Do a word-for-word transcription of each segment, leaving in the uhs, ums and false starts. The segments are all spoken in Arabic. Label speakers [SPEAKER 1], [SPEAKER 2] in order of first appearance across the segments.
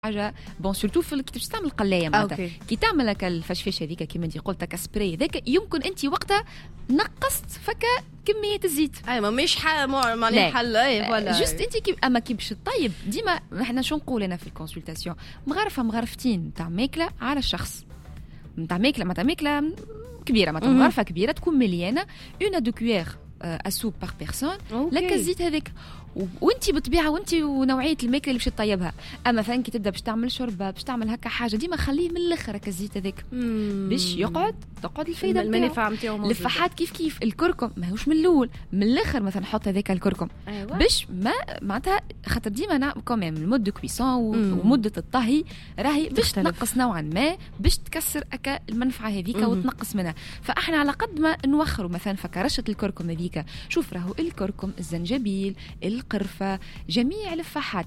[SPEAKER 1] حاجه بون سورتو في كي تستعمل قلايه معناتها كي تعمل لك الفشفشه هذيك كيما انت قلت لك سبراي هذاك يمكن انت وقتها نقصت فك كميه الزيت.
[SPEAKER 2] اي ما مش حل معناها حل اي فوالا
[SPEAKER 1] جوست انت كي اما كي باش تطيب ديما احنا شو نقول انا في الكونسلطاسيون مغرفه مغرفتين تاع ماكله على الشخص نتاع ماكله معناتها ماكله كبيره معناتها مغرفه كبيره تكون مليانه اون دو كوير اسوب بار بيرسون لك الزيت هذاك وانت بالطبيعه وانت ونوعيه الماكله اللي باش تطيبها. اما مثلا كي تبدا باش تعمل شوربه باش تعمل هكا حاجه ديما خليه من الاخر هكا الزيت هذاك باش يقعد تقعد الفايده
[SPEAKER 2] المنفعه نتاعو موجوده.
[SPEAKER 1] الفحات كيف كيف الكركم ماهوش من الاول من الاخر مثلا نحط هذاك الكركم
[SPEAKER 2] أيوة.
[SPEAKER 1] باش ما معناتها خاطر ديما انا كوميم المود دو كويسون ومده الطهي راهي باش تنقص نوعا ما باش تكسر هكا المنفعه هذيك وتنقص منها. فاحنا على قد ما نوخروا مثلا فكرشه الكركم هذيك شوف راهو الكركم الزنجبيل القرفة جميع الفحات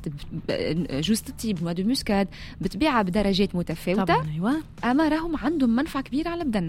[SPEAKER 1] جوز الطيب نوا دو موسكاد بتبيعها بدرجات متفاوتة.
[SPEAKER 2] أيوة.
[SPEAKER 1] أما راهم عندهم منفعة كبيرة على بدنا.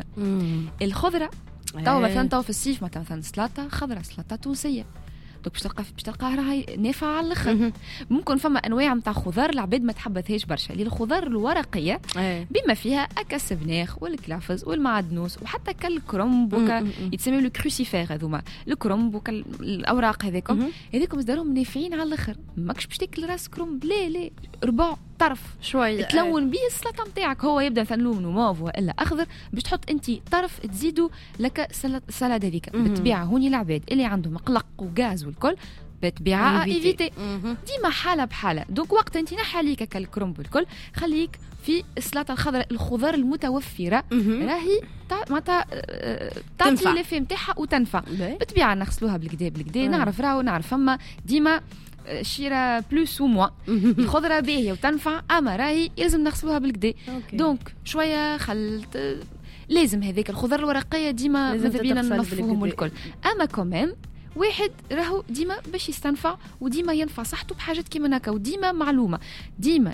[SPEAKER 1] الخضرة تو مثلا تو في الصيف مثلا سلطة خضرة سلطة تونسية دوك باش تلقى باش تلقاها راهي نافعة على الآخر. ممكن فما أنواع نتاع خضار العباد ما تحبثهاش برشا اللي الخضار الورقية بما فيها أكا السبناخ والكلافز والمعدنوس وحتى كالكرنب وكا يتسمى له كروسيفير هذوما الكرنب وكا الأوراق هذيكم هذيكم مصدرهم نافعين على الآخر. ماكش باش تاكل راس كرنب لا لا ربع طرف
[SPEAKER 2] شوي
[SPEAKER 1] تلون بيه السلطه نتاعك هو يبدا مثلا لون وموف والا اخضر باش تحط انت طرف تزيدوا لك سلطه هذيك بالطبيعه هوني العباد اللي عندهم قلق وغاز والكل بالطبيعه ايفيتي ديما حاله بحاله. دونك وقت انت نحى ليك كالكرنب والكل خليك في السلطه الخضراء الخضار المتوفره راهي معناتها تعطي لي نتاعها وتنفع بالطبيعه نغسلوها بالكدا بالكدا نعرف راهو نعرف فما ديما شيرة بلوس و موا الخضرة باهية وتنفع أما راهي يلزم نغسلوها بالكدا. دونك شوية خلط لازم هذيك الخضر الورقية ديما ماذا بينا ننظفوهم والكل. أما كمان واحد راهو ديما باش يستنفع وديما ينفع صحته بحاجات كيما هكا وديما معلومة ديما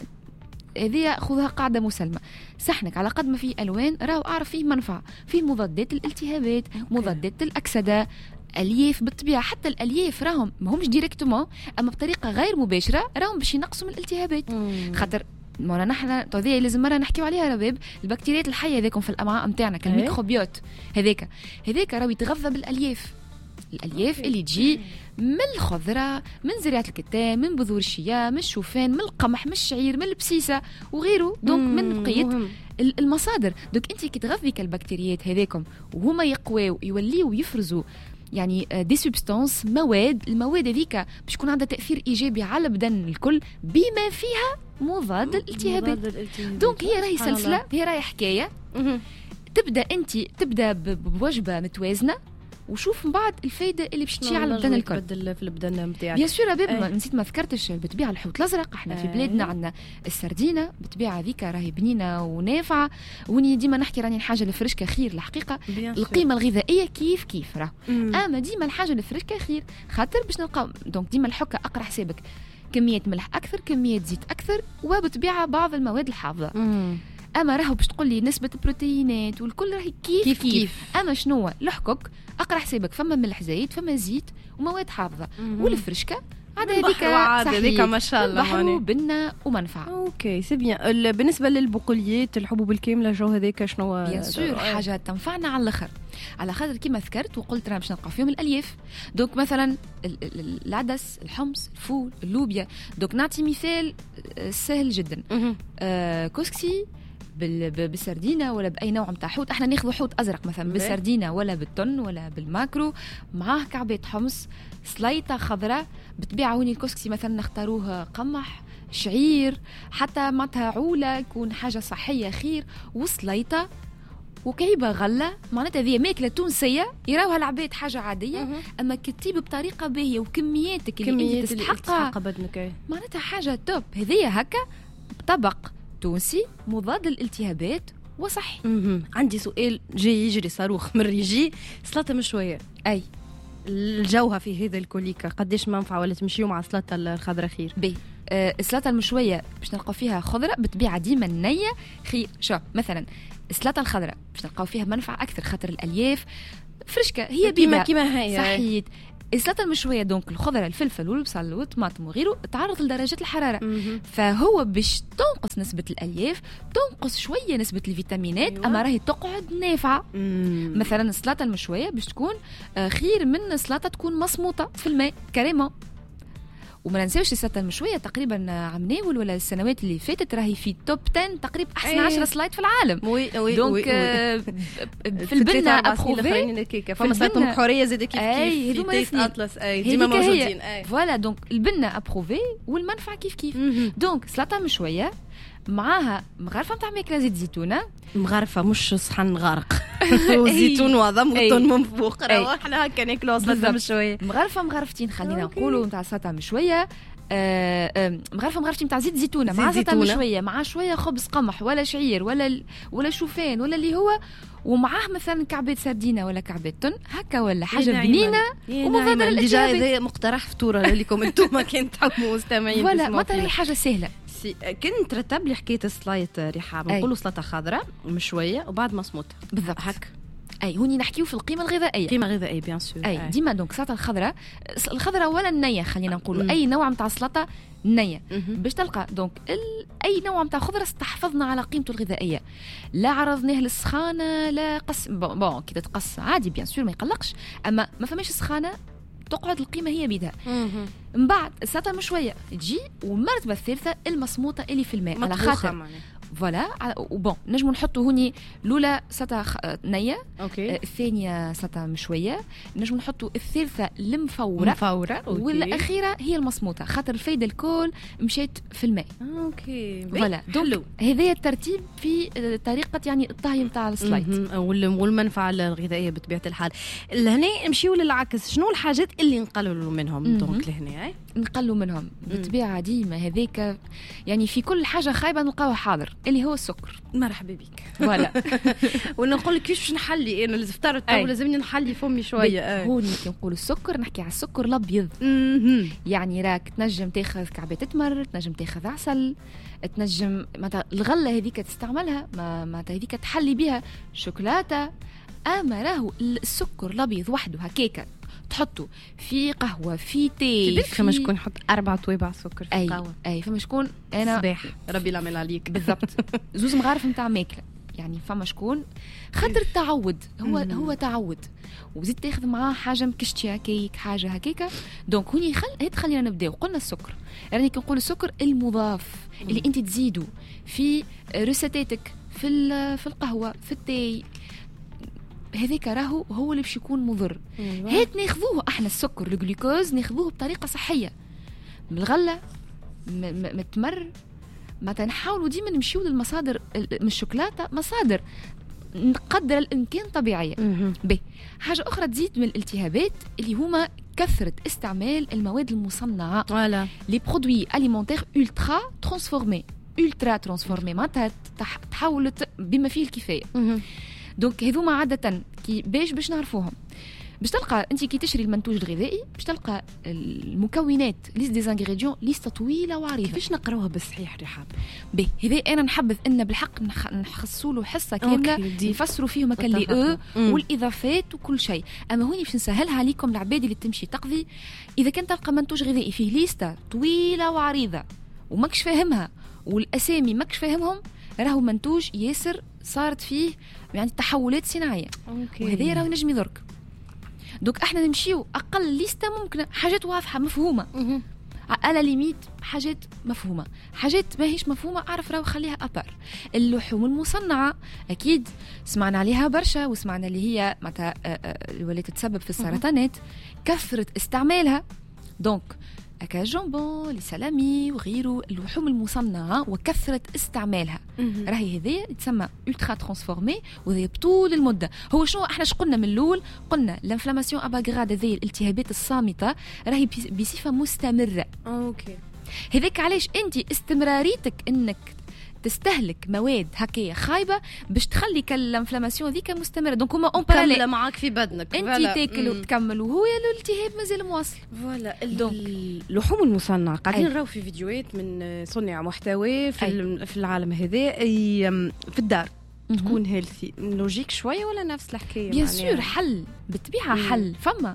[SPEAKER 1] هذه خذها قاعدة مسلمة صحنك على قد ما فيه ألوان راهو أعرف فيه منفعة فيه مضادات الالتهابات مضادات الأكسدة الياف بالطبيعه حتى الالياف راهم ما همش ديريكتومون اما بطريقه غير مباشره راهم باش ينقصوا من الالتهابات خاطر مونا نحن توضيع لازم مره نحكيو عليها رباب البكتيريات الحيه هذيكم في الامعاء نتاعنا كالميكروبيوت هذاك هذاك راهو يتغذى بالالياف الالياف اللي تجي من الخضره من زريعه الكتان من بذور الشيا من الشوفان من القمح من الشعير من البسيسه وغيره. دونك من بقيه المصادر دونك انت كي تغذي كالبكتيريات هذاكم وهما يقواو يوليو يفرزوا يعني دي سبستانس مواد المواد هذيك باش يكون عندها تأثير إيجابي على بدن الكل بما فيها مضاد الالتهابات. دونك هي راهي سلسلة هي راهي حكاية تبدأ أنت تبدأ بوجبة متوازنة وشوف من بعد الفايدة اللي باش تجي على البدن الكل
[SPEAKER 2] تبدل في البدن نتاعك.
[SPEAKER 1] بيان سور باب نسيت ما ذكرتش بالطبيعة الحوت الأزرق احنا في بلادنا عندنا السردينة بالطبيعة هذيك راهي بنينة ونافعة وني ديما نحكي راني الحاجة الفرشكة خير الحقيقة القيمة الغذائية كيف كيف راه أما ديما الحاجة الفرشكة خير خاطر باش نلقى دونك ديما الحكة أقرأ حسابك كمية ملح أكثر كمية زيت أكثر وبالطبيعة بعض المواد الحافظة. اما راهو باش تقول لي نسبه البروتينات والكل راهي كيف كيف, كيف كيف اما شنو الحكك اقرا حسابك فما ملح زايد فما زيت ومواد حافظه والفرشكه عاد هذيك
[SPEAKER 2] هذيك ما شاء الله
[SPEAKER 1] بحر بنا ومنفعه.
[SPEAKER 2] اوكي سي بيان. بالنسبه للبقوليات الحبوب الكامله جو هذاك شنو
[SPEAKER 1] بيان سور حاجه تنفعنا على الاخر على خاطر كيما ذكرت وقلت راه باش نلقى فيهم الالياف. دونك مثلا العدس الحمص الفول اللوبيا. دونك نعطي مثال سهل جدا آه كسكسي بالسردينه ولا باي نوع نتاع حوت احنا ناخذ حوت ازرق مثلا بالسردينه ولا بالتن ولا بالماكرو معاه كعبات حمص سليطه خضراء بالطبيعه هوني الكسكسي مثلا نختاروه قمح شعير حتى معناتها عوله يكون حاجه صحيه خير وسليطه وكعيبه غله معناتها هذه ماكله تونسيه يراوها العباد حاجه عاديه اما كتيب بطريقه باهيه وكمياتك اللي انت تستحقها
[SPEAKER 2] بدنك
[SPEAKER 1] معناتها حاجه توب هذه هكا طبق تونسي مضاد للالتهابات وصحي.
[SPEAKER 2] عندي سؤال جاي يجري صاروخ من ريجي سلطة مشوية
[SPEAKER 1] أي
[SPEAKER 2] الجوها في هذا الكوليكا قديش منفعة ولا تمشيو مع السلطة الخضراء خير؟
[SPEAKER 1] بي آه السلطة المشوية باش نلقاو فيها خضرة بتبيع ديما النية خير. شو مثلا السلطة الخضراء باش نلقاو فيها منفعة أكثر خاطر الألياف فرشكة هي
[SPEAKER 2] بيما كيما هي
[SPEAKER 1] صحيت السلطه المشويه دونك الخضره الفلفل والبصل والطماطم وغيره تعرض لدرجات الحراره،
[SPEAKER 2] مهم.
[SPEAKER 1] فهو باش تنقص نسبه الالياف تنقص شويه نسبه الفيتامينات.
[SPEAKER 2] أيوة.
[SPEAKER 1] اما راهي تقعد نافعه.
[SPEAKER 2] مم.
[SPEAKER 1] مثلا السلطه المشويه باش تكون آه، خير من سلطه تكون مصموطه في الماء كريمون. وما ننساوش السلطه المشويه تقريبا عام ناول ولا السنوات اللي فاتت راهي في توب عشرة تقريبا احسن
[SPEAKER 2] أيه.
[SPEAKER 1] عشرة سلايد في العالم.
[SPEAKER 2] وي وي
[SPEAKER 1] دونك
[SPEAKER 2] وي
[SPEAKER 1] آه، في البنه ابروفي
[SPEAKER 2] فما سلطه محوريه زاد كيف
[SPEAKER 1] أي،
[SPEAKER 2] كيف
[SPEAKER 1] هذوما
[SPEAKER 2] في تيست
[SPEAKER 1] الاثنين.
[SPEAKER 2] اطلس اي ديما
[SPEAKER 1] هذيك هي.
[SPEAKER 2] موجودين اي
[SPEAKER 1] فوالا دونك البنه ابروفي والمنفعه كيف كيف.
[SPEAKER 2] مهم.
[SPEAKER 1] دونك سلطه مشويه معاها مغرفه نتاع ماكله زيت زيتونه
[SPEAKER 2] مغرفه مش صحن غارق وزيتون وضم
[SPEAKER 1] أي.
[SPEAKER 2] وطن من فوق
[SPEAKER 1] أي.
[SPEAKER 2] راه احنا هكا ناكلوا
[SPEAKER 1] بالضبط.
[SPEAKER 2] سلطه مشويه
[SPEAKER 1] مغرفه مغرفتين خلينا
[SPEAKER 2] أوكي.
[SPEAKER 1] نقولوا نتاع سلطه مشويه. آه، آه، مغرفه مغرفتين نتاع زيت زيتونه مع
[SPEAKER 2] زيت
[SPEAKER 1] سلطه
[SPEAKER 2] زيتونة.
[SPEAKER 1] مشويه مع شويه خبز قمح ولا شعير ولا ال- ولا شوفان ولا اللي هو، ومعاه مثلا كعبه سردينه ولا كعبه تن هكا ولا حاجه بنينه ومبادرة
[SPEAKER 2] ديجا
[SPEAKER 1] الإجابة.
[SPEAKER 2] هذا مقترح فطوره لكم انتم كان تحبوا مستمعين
[SPEAKER 1] ولا ما ترى حاجه سهله.
[SPEAKER 2] كنت ترتب لي حكايه السلايط ريحه نقولوا سلطه خضراء مشويه وبعد مصموطه
[SPEAKER 1] بالضبط
[SPEAKER 2] هك
[SPEAKER 1] اي هوني نحكيو في القيمه الغذائيه.
[SPEAKER 2] قيمه غذائيه بيان سور
[SPEAKER 1] اي ديما دونك السلطه الخضراء الخضراء ولا النيه خلينا نقولوا
[SPEAKER 2] مم.
[SPEAKER 1] اي نوع نتاع سلطه نيه
[SPEAKER 2] مهم.
[SPEAKER 1] باش تلقى دونك ال... اي نوع نتاع خضره استحفظنا على قيمته الغذائيه، لا عرضناه للسخانه لا قص بون, بون كي تتقص عادي بيان سور ما يقلقش، اما ما فماش سخانه تقعد القيمه هي بيدها.
[SPEAKER 2] مهم.
[SPEAKER 1] من بعد السلطه مشويه تجي والمرتبه الثالثه المصموطه اللي في الماء على
[SPEAKER 2] مطبوخة
[SPEAKER 1] خاطر
[SPEAKER 2] معناها.
[SPEAKER 1] فوالا على- وبون نجموا نحطوا هوني الاولى سلطه خ- نيه،
[SPEAKER 2] اوكي
[SPEAKER 1] آه، الثانيه سلطه مشويه، نجموا نحطوا الثالثه المفوره
[SPEAKER 2] فورا
[SPEAKER 1] والاخيره هي المصموطه خاطر الفايده الكل مشات في الماء.
[SPEAKER 2] اوكي
[SPEAKER 1] فوالا دونك هذا الترتيب في آه، طريقه يعني الطهي نتاع السلايد.
[SPEAKER 2] مهم. وال- والمنفعه الغذائيه بطبيعه الحال. لهنا نمشيو للعكس، شنو الحاجات اللي نقللوا منهم
[SPEAKER 1] مهم.
[SPEAKER 2] دونك لهنا اي
[SPEAKER 1] نقلوا منهم بالطبيعه ديما هذاك يعني في كل حاجه خايبه نلقاوها حاضر اللي هو السكر.
[SPEAKER 2] مرحبا بك.
[SPEAKER 1] فوالا
[SPEAKER 2] ونقول لك كيفاش نحلي انا الفطار
[SPEAKER 1] أي.
[SPEAKER 2] تو لازمني نحلي فمي شويه.
[SPEAKER 1] هوني كي نقول السكر نحكي على السكر الابيض،
[SPEAKER 2] مهم.
[SPEAKER 1] يعني راك تنجم تاخذ كعبه تمر، تنجم تاخذ عسل، تنجم معناتها الغله هذيك تستعملها ما معناتها هذيك تحلي بها شوكولاته. اما راهو السكر الابيض وحده هكاكا تحطه في قهوه في تي
[SPEAKER 2] بالك فما شكون يحط اربع طويبع سكر في
[SPEAKER 1] اي
[SPEAKER 2] القهوه
[SPEAKER 1] اي فما شكون انا
[SPEAKER 2] صباح ربي يعمل عليك
[SPEAKER 1] بالضبط زوز مغارف نتاع ماكله يعني فما شكون خاطر التعود هو
[SPEAKER 2] مم.
[SPEAKER 1] هو تعود وزيد تاخذ معاه حاجه مكشتيه كيك حاجه هكاكا. دونك هوني خل هيت خلينا نبداو. قلنا السكر يعني كي نقول السكر المضاف اللي انت تزيدوا في ريسيتاتك في ال- في القهوه في التاي هذاك راهو هو اللي باش يكون مضر. هات ناخذوه احنا السكر الجلوكوز ناخذوه بطريقه صحيه من الغله م- م- من التمر. ما تنحاولوا ديما نمشيو للمصادر ال- من الشوكولاته مصادر نقدر الامكان طبيعيه.
[SPEAKER 2] مهم.
[SPEAKER 1] ب حاجه اخرى تزيد من الالتهابات اللي هما كثره استعمال المواد المصنعه
[SPEAKER 2] فوالا
[SPEAKER 1] لي برودوي اليمونتير الترا ترانسفورمي الترا ترانسفورمي معناتها تح- تحولت بما فيه الكفايه.
[SPEAKER 2] مهم.
[SPEAKER 1] دونك هذوما عاده كي باش باش نعرفوهم باش تلقى انت كي تشري المنتوج الغذائي باش تلقى المكونات ليست دي انغريديون ليست طويله وعريضه.
[SPEAKER 2] كيفاش نقراوها بالصحيح رحاب؟
[SPEAKER 1] به هذا انا نحبذ ان بالحق نخ- نخصوا له حصه كامله
[SPEAKER 2] أوكي، دي.
[SPEAKER 1] يفسروا فيهم هكا اللي
[SPEAKER 2] اتفقنا.
[SPEAKER 1] او
[SPEAKER 2] مم.
[SPEAKER 1] والاضافات وكل شيء. اما هوني باش نسهلها عليكم العباد اللي تمشي تقضي اذا كان تلقى منتوج غذائي فيه ليسته طويله وعريضه وماكش فاهمها والاسامي ماكش فاهمهم راهو منتوج ياسر صارت فيه يعني تحولات صناعيه
[SPEAKER 2] اوكي
[SPEAKER 1] وهذا راهو ينجم يضرك. دوك احنا نمشيو اقل ليسته ممكن حاجات واضحه مفهومه
[SPEAKER 2] مهم.
[SPEAKER 1] على ليميت حاجات مفهومه حاجات ما هيش مفهومه اعرف راهو خليها ابار. اللحوم المصنعه اكيد سمعنا عليها برشا وسمعنا اللي هي متى اللي تتسبب في السرطانات كثره استعمالها. دونك أكا جامبون لسلامي وغيره اللحوم المصنعة وكثرة استعمالها
[SPEAKER 2] مهم.
[SPEAKER 1] راهي هذه يتسمى ultra transformé وهي بطول المدة. هو شنو احنا شقلنا من الأول قلنا الانفلاماسيون أباغراد هذه الالتهابات الصامتة راهي بصفة مستمرة.
[SPEAKER 2] اوكي
[SPEAKER 1] هذاك علاش انت استمراريتك انك تستهلك مواد هكايا خايبه باش تخلي كالانفلاماسيون ذيك مستمره. دونك هما اون
[SPEAKER 2] كامله
[SPEAKER 1] باراليل
[SPEAKER 2] معاك في بدنك
[SPEAKER 1] انت
[SPEAKER 2] فوالا.
[SPEAKER 1] تاكل
[SPEAKER 2] مم.
[SPEAKER 1] وتكمل وهو الالتهاب مازال مواصل.
[SPEAKER 2] فوالا
[SPEAKER 1] دونك.
[SPEAKER 2] اللحوم المصنعه قاعدين
[SPEAKER 1] أي.
[SPEAKER 2] نراو في فيديوهات من صنع محتوى في
[SPEAKER 1] أي.
[SPEAKER 2] الم- في العالم هذا أي- في الدار
[SPEAKER 1] مهم.
[SPEAKER 2] تكون هيلثي لوجيك شويه ولا نفس الحكايه
[SPEAKER 1] بيان
[SPEAKER 2] معناها؟
[SPEAKER 1] سور حل بالطبيعه
[SPEAKER 2] مم.
[SPEAKER 1] حل فما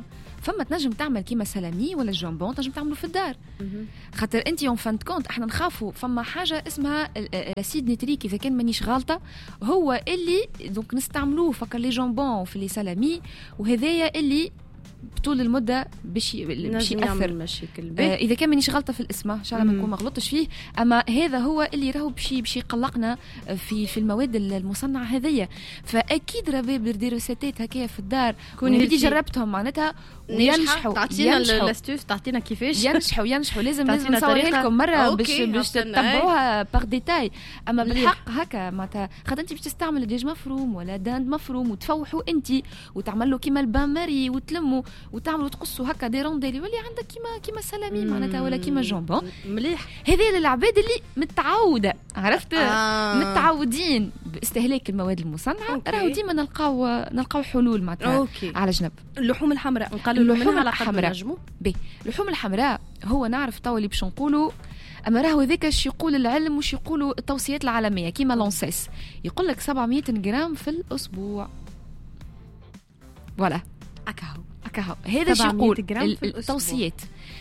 [SPEAKER 1] فما تنجم تعمل كيما سلامي ولا الجامبون تنجم تعمله في الدار. خاطر انت يوم فانت كونت احنا نخافوا فما حاجه اسمها الاسيد نيتريك اذا كان مانيش غالطه هو اللي دونك نستعملوه فكر لي جامبون في لي سلامي وهذايا اللي طول المده باش باش ياثر
[SPEAKER 2] مشاكل.
[SPEAKER 1] آه اذا كان مانيش غلطه في الاسم ان شاء الله ما نكون ما غلطتش فيه، اما هذا هو اللي راهو باش باش يقلقنا في في المواد المصنعه هذيا. فاكيد رباب يديروا سيتات هكايا في الدار وليدي جربتهم معناتها
[SPEAKER 2] وينجحوا. تعطينا الاستوس تعطينا كيفاش
[SPEAKER 1] ينجحوا ينجحوا لازم لازم نصورها لكم مره باش باش تتبعوها باغ ديتاي. اما بالحق هكا معناتها خاطر انت باش تستعمل دجاج مفروم ولا داند مفروم وتفوحوا انت وتعمل له كيما البان ماري وتلموا وتعملوا تقصوا هكا دي رونديل يولي عندك كيما كيما سلامي معناتها ولا كيما جامبون
[SPEAKER 2] مليح.
[SPEAKER 1] هذه للعباد اللي متعوده عرفت آه. متعودين باستهلاك المواد المصنعه راهو ديما نلقاو نلقاو حلول معناتها على جنب.
[SPEAKER 2] اللحوم الحمراء نقللوا منها على قد نجموا.
[SPEAKER 1] بي اللحوم الحمراء هو نعرف تو اللي باش نقولوا اما راهو ذاك اش يقول العلم وش يقولوا التوصيات العالميه كيما لونسيس يقول لك سبعمية غرام في الاسبوع. فوالا
[SPEAKER 2] اكاهو
[SPEAKER 1] اكاهو هذا اش يقول التوصيات.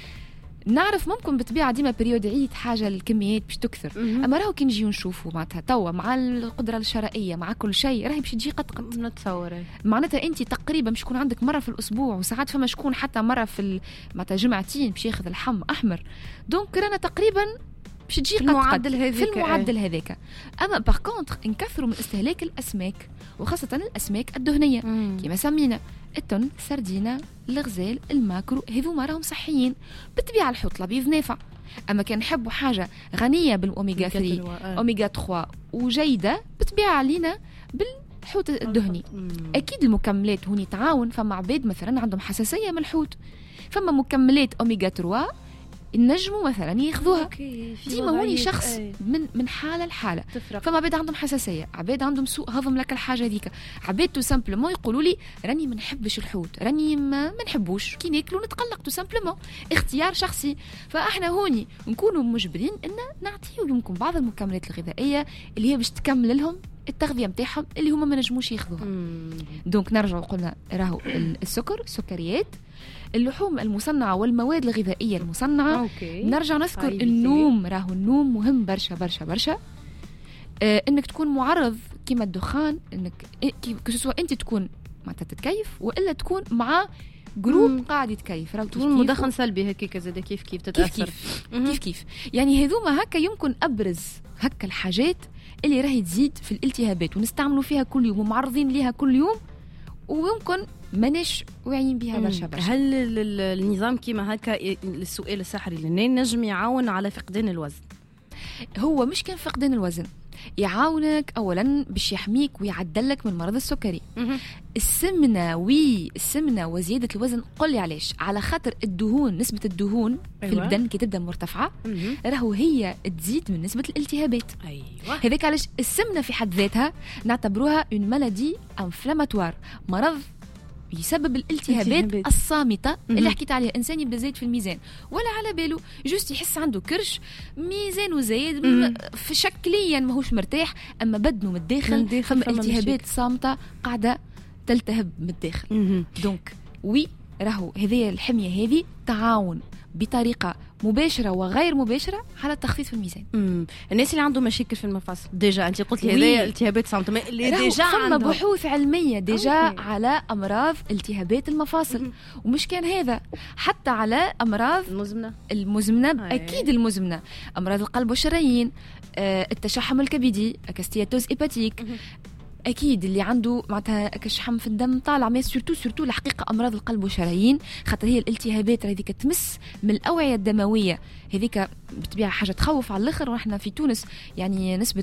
[SPEAKER 1] نعرف ممكن بطبيعه ديما بريود عيد حاجه الكميات باش تكثر اما راهو كي نجيو نشوفوا معناتها توا مع القدره الشرائيه مع كل شيء راهي باش تجي قد قد
[SPEAKER 2] نتصور
[SPEAKER 1] معناتها انت تقريبا باش يكون عندك مره في الاسبوع وساعات فما شكون حتى مره في معناتها جمعتين باش ياخذ اللحم احمر دونك رانا تقريبا باش تجي قد قد في المعدل هذاك. اما باغ كونتر نكثروا من استهلاك الاسماك وخاصه الاسماك الدهنيه كما سمينا التون سردينه الغزال الماكرو هذوما راهم صحيين بالطبيعه. الحوت الابيض نافع اما كان نحبوا حاجه غنيه بالاوميغا ثلاثة اوميغا ثلاثة وجيده بالطبيعه علينا بالحوت الدهني. اكيد المكملات هوني تعاون فما عباد مثلا عندهم حساسيه من الحوت فما مكملات اوميغا ثلاثة النجموا مثلا ياخذوها ديما هوني شخص ايه. من من حاله لحاله تفرق. فما عباد عندهم حساسيه عباد عندهم سوء هضم لك الحاجه هذيك عباد تو سامبلومون يقولوا لي راني ما نحبش الحوت راني ما, ما نحبوش كي ناكلوا نتقلق تو سامبلومون اختيار شخصي. فاحنا هوني نكونوا مجبرين ان نعطيو يمكن بعض المكملات الغذائيه اللي هي باش تكمل لهم التغذيه نتاعهم اللي هما ما نجموش ياخذوها. دونك نرجع قلنا راهو السكر السكريات اللحوم المصنعة والمواد الغذائية المصنعة. أوكي. نرجع نذكر النوم راهو النوم مهم برشا برشا برشا. آه انك تكون معرض كيما الدخان انك كسوا انت تكون ما تتكيف والا تكون مع جروب قاعد يتكيف راهو
[SPEAKER 2] تكون مدخن سلبي هكاك زاد كيف كيف تتاثر
[SPEAKER 1] كيف كيف, كيف كيف يعني هذوما هكا يمكن ابرز هكا الحاجات اللي راهي تزيد في الالتهابات ونستعملوا فيها كل يوم ومعرضين ليها كل يوم ويمكن ماناش واعيين بها برشا برشا.
[SPEAKER 2] هل النظام كيما هكا السؤال السحري اللي نجم يعاون على فقدان الوزن؟
[SPEAKER 1] هو مش كان فقدان الوزن يعاونك اولا باش يحميك ويعدلك من مرض السكري. السمنه وي السمنه وزياده الوزن قل لي علاش على خاطر الدهون نسبه الدهون في أيوة. البدن كي تبدا مرتفعه راهو هي تزيد من نسبه الالتهابات.
[SPEAKER 2] ايوه
[SPEAKER 1] هذاك علاش السمنه في حد ذاتها نعتبروها اون مالادي انفلاماتوار مرض يسبب الالتهابات الصامته م-م. اللي حكيت عليها انسان يبدا زايد في الميزان ولا على باله جوست يحس عنده كرش ميزانه زايد م- في شكليا ماهوش مرتاح اما بدنه من الداخل فما التهابات صامته قاعده تلتهب من الداخل. دونك وي راهو هذه الحميه هذه تعاون بطريقه مباشره وغير مباشره على تخفيف الميزان.
[SPEAKER 2] امم الناس اللي عندهم مشاكل في المفاصل ديجا انت قلت لي هذه التهابات صامته اللي ديجا
[SPEAKER 1] عندهم بحوث علميه ديجا أوكي. على امراض التهابات المفاصل مم. ومش كان هذا حتى على امراض
[SPEAKER 2] المزمنه
[SPEAKER 1] المزمنه هاي. اكيد المزمنه امراض القلب والشرايين آه، التشحم الكبدي كاستياتوز هيباتيك مم. اكيد اللي عنده معناتها كشحم في الدم طالع مي سورتو سورتو الحقيقه امراض القلب والشرايين خاطر هي الالتهابات هذيك تمس من الاوعيه الدمويه هذيك بطبيعه حاجه تخوف على الاخر. ونحن في تونس يعني نسبه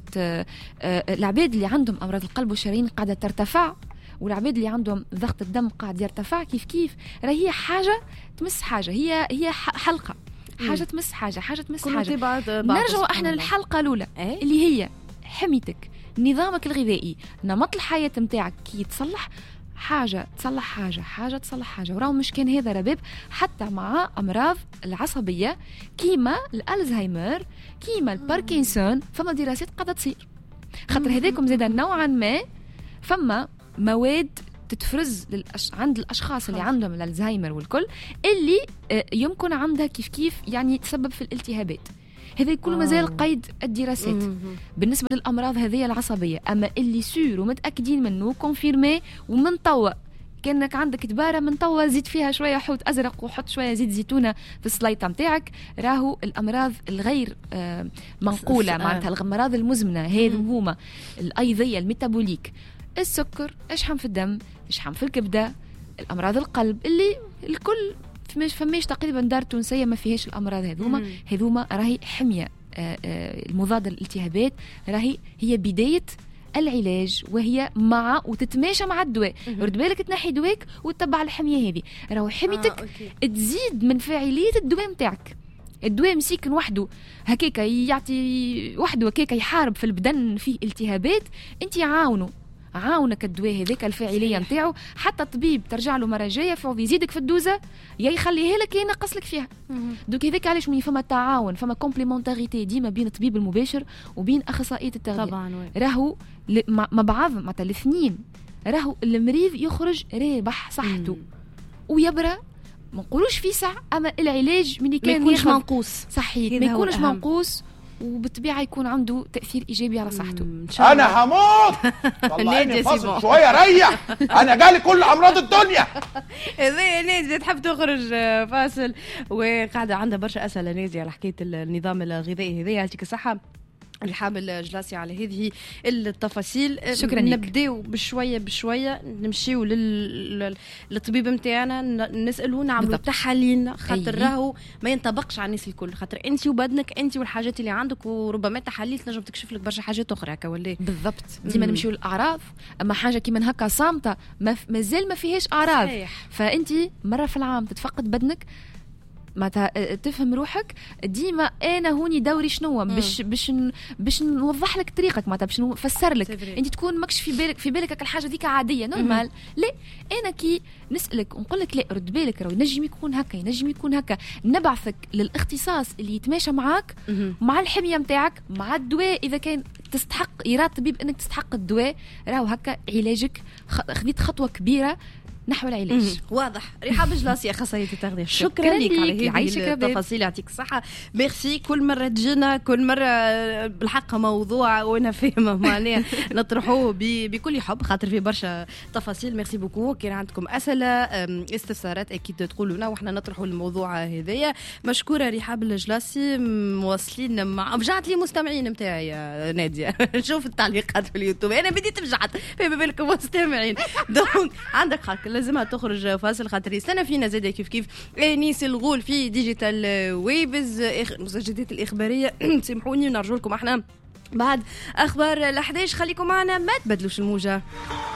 [SPEAKER 1] العباد اللي عندهم امراض القلب والشرايين قاعده ترتفع والعباد اللي عندهم ضغط الدم قاعد يرتفع كيف كيف راهي هي حاجه تمس حاجه هي هي حلقه حاجه تمس حاجه حاجه تمس حاجه. نرجعوا احنا للحلقه الاولى
[SPEAKER 2] ايه؟
[SPEAKER 1] اللي هي حميتك نظامك الغذائي نمط الحياة متاعك كي يتصلح حاجة تصلح حاجة حاجة تصلح حاجة. وراو مش كان هذا رباب حتى مع أمراض العصبية كيما الألزهايمر كيما الباركنسون فما دراسات قاعدة تصير خاطر هذاكم زادا نوعا ما فما مواد تتفرز للأش... عند الاشخاص اللي عندهم الزهايمر والكل اللي يمكن عندها كيف كيف يعني تسبب في الالتهابات. هذا كله مازال قيد الدراسات بالنسبه للامراض هذه العصبيه. اما اللي سور ومتاكدين منه كونفيرمي ومن توا كانك عندك دباره من توا زيد فيها شويه حوت ازرق وحط شويه زيت زيتونه في السليطه نتاعك، راهو الامراض الغير منقوله معناتها الامراض المزمنه هذو هما الايضيه الميتابوليك، السكر، اشحم في الدم، اشحم في الكبده، الامراض القلب اللي الكل فماش تقريبا دار تونسيه ما فيهاش الامراض هذوما. هذوما راهي حميه المضاده للالتهابات، راهي هي بدايه العلاج وهي مع وتتماشى مع الدواء. رد بالك تنحي دواك وتتبع الحميه هذه، راهو حميتك آه، تزيد من فاعليه الدواء نتاعك. الدواء مسيكن وحده هكاك يعطي وحده هكاك يحارب في البدن فيه التهابات، انت عاونوا عاونك الدواء هذاك الفاعليه نتاعو. حتى الطبيب ترجع له مره جايه فوض يزيدك في الدوزه يا يخليها لك يا ينقص لك فيها. دوك هذاك علاش من فما تعاون، فما كومبليمونتاريتي ديما بين الطبيب المباشر وبين اخصائيه التغذيه. طبعا راهو مع بعض مثلا الاثنين راهو المريض يخرج رابح صحته ويبرى. ما نقولوش في ساعه، اما العلاج من كان
[SPEAKER 2] يكونش منقوص
[SPEAKER 1] صحيح، ما يكونش منقوص وبالطبيعه يكون عنده تاثير ايجابي على صحته.
[SPEAKER 3] انا هموت طلعيني فاصل شويه ريح، انا جالي كل امراض الدنيا.
[SPEAKER 2] هذه ناديه تحب تخرج فاصل وقاعده عندها برشا اسئله ناديه على حكايه النظام الغذائي هذا. يعطيك الصحه رحاب الجلاسي على هذه التفاصيل.
[SPEAKER 1] شكرا.
[SPEAKER 2] نبداو بشويه بشويه نمشيو لل... للطبيب نتاعنا نسالوه نعملوا تحاليل، خاطر راهو ما ينطبقش على الناس الكل، خاطر انت وبدنك انت والحاجات اللي عندك، وربما تحاليل تنجم تكشف لك برشا حاجات اخرى هكا ولا
[SPEAKER 1] بالضبط. ديما نمشيو للاعراض، اما حاجه كيما هكا صامته مازال ما فيهاش اعراض، فانت مره في العام تتفقد بدنك ما تفهم روحك. ديما انا هوني دوري شنو باش باش باش نوضح لك طريقك، ما باش نفسر لك. انت تكون ماكش في بالك في بالك الحاجه ديك عاديه نورمال. لا انا كي نسالك ونقول لك لا رد بالك، راه نجم يكون هكا ينجم يكون هكا، نبعثك للاختصاص اللي يتماشى معاك مع الحميه نتاعك مع الدواء. اذا كان تستحق يراد الطبيب انك تستحق الدواء، راهو هكا علاجك خذيت خطوه كبيره نحو العلاج.
[SPEAKER 2] واضح. رحاب الجلاسي اخصائيه التغذيه، شكرا لك على هذه التفاصيل، يعطيك الصحه. ميرسي. كل مره تجينا كل مره بالحق موضوع وانا فاهمه معناها نطرحوه بكل حب، خاطر في برشا تفاصيل. ميرسي بوكو. كان عندكم اسئله استفسارات اكيد تقولوا لنا واحنا نطرحوا الموضوع هذايا. مشكوره رحاب الجلاسي. مواصلين مع رجعت لي مستمعين نتاعي يا ناديه نشوف التعليقات في اليوتيوب، انا بديت رجعت فما بالكم مستمعين. دونك عندك حق لازمها تخرج فاصل خاطر يستنى فينا زاده كيف كيف انيس الغول في ديجيتال ويبز المسجلات الاخباريه. سامحوني ونرجو لكم احنا بعد اخبار الأحداش. خليكم معنا ما تبدلوش الموجه.